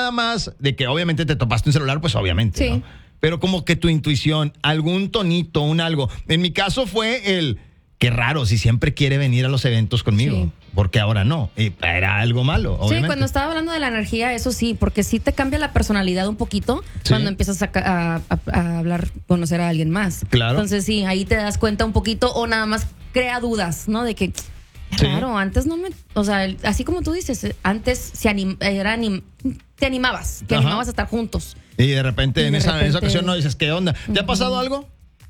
nada más de que obviamente te topaste un celular, pues obviamente, Sí. ¿no? Pero como que tu intuición, algún tonito, un algo. En mi caso fue qué raro, si siempre quiere venir a los eventos conmigo. Sí. Porque ahora no. Y era algo malo, obviamente. Sí, cuando estaba hablando de la energía, eso sí, porque sí te cambia la personalidad un poquito Sí. cuando empiezas a hablar, conocer a alguien más. Claro. Entonces sí, ahí te das cuenta un poquito o nada más crea dudas, ¿no? De que, Sí. claro, antes no me, o sea, así como tú dices, antes te animabas, te Ajá. animabas a estar juntos. Y de repente, Y en de esa repente- ocasión no dices, ¿qué onda? ¿Te ha pasado algo?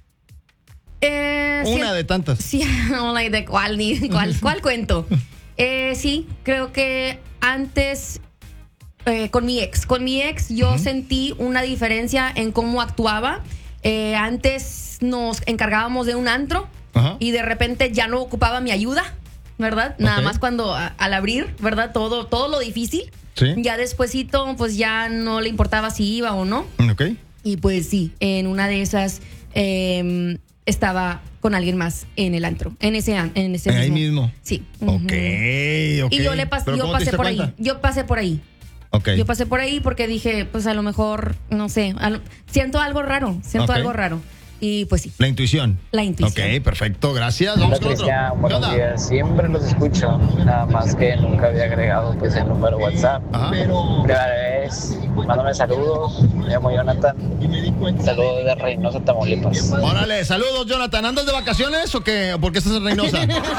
Una de tantas. Sí, like, ¿de cuál, cuál cuento? Sí, creo que antes con mi ex yo sentí una diferencia en cómo actuaba. Antes nos encargábamos de un antro Ajá. y de repente ya no ocupaba mi ayuda, ¿verdad? Nada Ok. más cuando al abrir, ¿verdad? Todo lo difícil. Sí. Ya despuesito, pues ya no le importaba si iba o no. Ok. Y pues sí, en una de esas estaba con alguien más en el antro, en ese Ahí mismo. Sí. Ok, Ujú. ok. Y yo ¿Pero pasé cómo te diste por ahí. cuenta? Yo pasé por ahí. Ok. Yo pasé por ahí porque dije, pues a lo mejor, no sé, siento algo raro, Ok. algo raro. Y pues sí, La intuición. la intuición. Ok, perfecto, gracias. Hola Vamos con otro. Cristian, ¿Qué buenos onda? días. Siempre los escucho, nada más que nunca había agregado pues el número WhatsApp. Ajá. Primera vez, mándame saludos. Me llamo Jonathan. Saludos de Reynosa, Tamaulipas. Órale, saludos, Jonathan. ¿Andas de vacaciones o qué? ¿O por qué estás en Reynosa?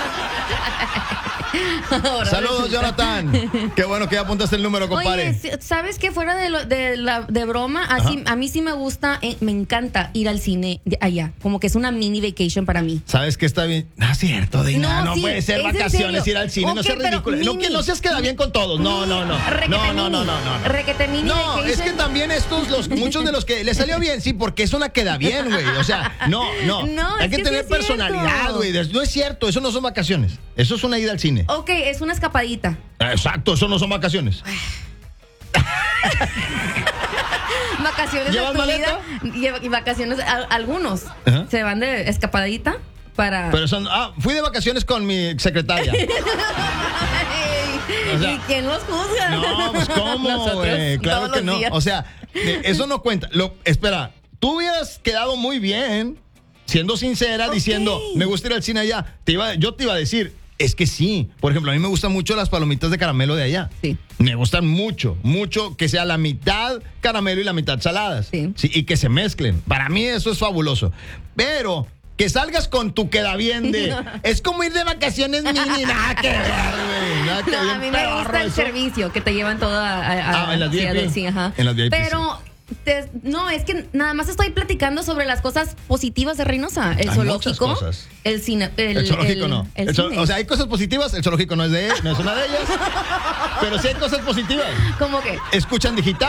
Ahora Saludos, resulta. Jonathan. Qué bueno que ya apuntaste el número, compadre. Oye, ¿sabes qué? Fuera de broma, así, a mí sí me gusta, me encanta ir al cine allá. Como que es una mini vacation para mí. ¿Sabes qué está bien? No es cierto, Dina. No, No, sí, puede ser es en vacaciones, serio. ir al cine. No Ok, seas pero ridículo. No, que mini. no seas queda bien con todos. No. Requete No. Requete mini No, vacation. es que también muchos de los que les salió bien, sí, porque es una queda bien, güey. O sea, no. No, Hay es que que tener sí es personalidad, cierto. güey. No es cierto, eso no son vacaciones. Eso es una ida al cine. Ok, es una escapadita. Exacto, eso no son vacaciones. Vacaciones de ¿Llevas tu maleta? vida y vacaciones, algunos Ajá. se van de escapadita para... Pero fui de vacaciones con mi secretaria. Ay, O sea, ¿y quién los juzga? No, pues cómo, Nosotros, güey. Claro todos que los no. días. O sea, eso no cuenta. Espera, tú hubieras quedado muy bien, siendo sincera, Ok. diciendo, me gusta ir al cine allá. Yo te iba a decir, es que sí. Por ejemplo, a mí me gustan mucho las palomitas de caramelo de allá. Sí. Me gustan mucho que sea la mitad caramelo y la mitad saladas. Sí. Y que se mezclen. Para mí eso es fabuloso. Pero que salgas con tu queda bien es como ir de vacaciones mini, nada que ver, güey. Nada que No, ver, a mí me pedorro gusta el eso. servicio, que te llevan todo en las VIP. sí, ajá. En las VIP, Pero no, es que nada más estoy platicando sobre las cosas positivas de Reynosa. El Hay zoológico, muchas cosas. el cine, El zoológico no. cine. O sea, hay cosas positivas, el zoológico no es una de ellas. Pero sí hay cosas positivas. ¿Cómo que? Escuchan digital.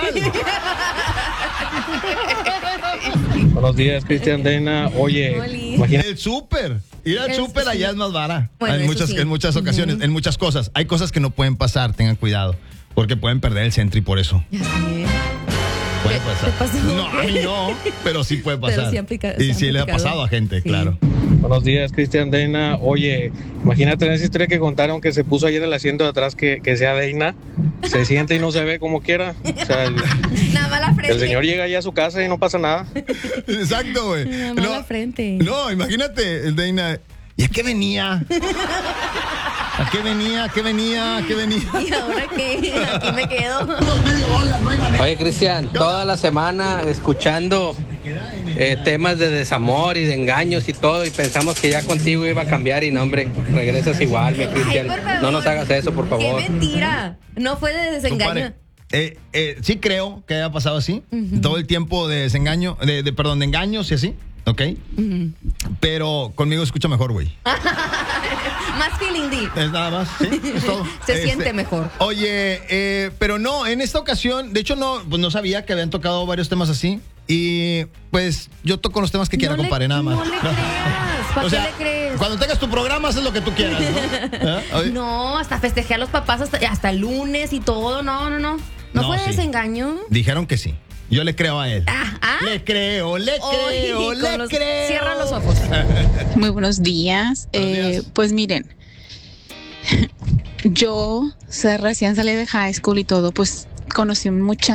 Buenos días, Cristian Dena. Oye, Oli. imagínate. El súper. Ir al El súper sí. allá es más vara. Bueno, en, eso muchas, sí. en muchas ocasiones, en muchas cosas. Hay cosas que no pueden pasar, tengan cuidado. Porque pueden perder el centro y por eso. Ya sé. Puede ¿Te pasar. pasó? No, a mí no, pero sí puede Pero pasar. sí aplica- y sí sí ha le ha aplicado. pasado a gente, Sí. claro. Buenos días, Cristian Dena. Oye, imagínate esa historia que contaron que se puso ayer en el asiento de atrás que sea Deina. Se siente y no se ve como quiera. O sea, Nada más la frente. el señor llega ya a su casa y no pasa nada. Exacto, güey. Nada más la frente. No, imagínate, el Deina. ¿Y a qué venía? ¿A qué venía? ¿A qué venía? ¿A qué venía? ¿Y ahora qué? Aquí me quedo. Oye, Cristian, toda la semana escuchando temas de desamor y de engaños y todo, y pensamos que ya contigo iba a cambiar y no, hombre, regresas igual, mi Cristian. Ay, por favor. No nos hagas eso, por favor. Qué mentira. No fue de desengaño. Compadre, sí creo que haya pasado así. Todo el tiempo de desengaño, perdón, de engaños y así. ¿Ok? Pero conmigo escucha mejor, güey. Más feeling deep. Es nada más, sí, es todo. Se siente mejor. Oye, pero no, en esta ocasión, de hecho no sabía que habían tocado varios temas así. Y pues yo toco los temas que quiera, compadre, nada más. No le creas. ¿Para O qué sea, le crees? cuando tengas tu programa, haces lo que tú quieras, ¿no? ¿Eh? Oye, No, hasta festejé a los papás hasta el lunes y todo. No. No No, fue de sí. desengaño. Dijeron que sí. Yo le creo a él. Ah. Le creo. Oye, con creo. Cierra los ojos. Muy buenos días. Buenos días. Pues miren, yo recién salí de high school y todo, pues conocí mucha